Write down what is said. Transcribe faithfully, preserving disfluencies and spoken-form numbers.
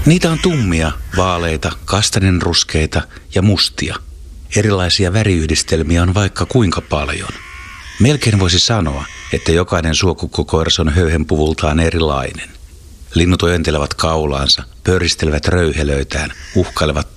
Niitä on tummia, vaaleita, kastaninruskeita ja mustia. Erilaisia väriyhdistelmiä on vaikka kuinka paljon. Melkein voisi sanoa, että jokainen suokukkokoiras on höyhenpuvultaan erilainen. Linnut ojentelevat kaulaansa, pöristelevät röyhelöitään, uhkailevat